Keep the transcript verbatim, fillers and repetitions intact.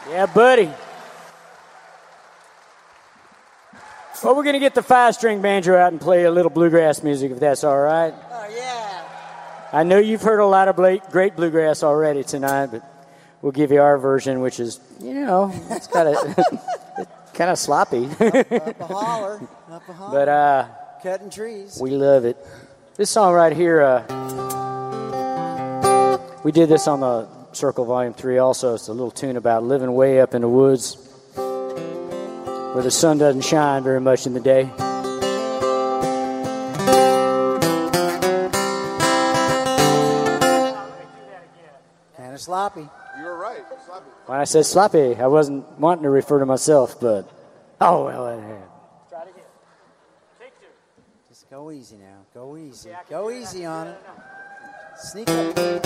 Yeah, buddy. Well, we're going to get the five-string banjo out and play a little bluegrass music, if that's all right. Oh, yeah. I know you've heard a lot of bla- great bluegrass already tonight, but we'll give you our version, which is, you know, it's kind of kind of sloppy. Up, up a holler. Up a holler. But uh, cutting trees. We love it. This song right here, uh, we did this on the Circle Volume three also. It's a little tune about living way up in the woods where the sun doesn't shine very much in the day. Kind of sloppy. You were right. Sloppy. When I said sloppy, I wasn't wanting to refer to myself, but oh well. I had. Try it again. Take two. Just go easy now. Go easy. Go easy on it. Sneak up.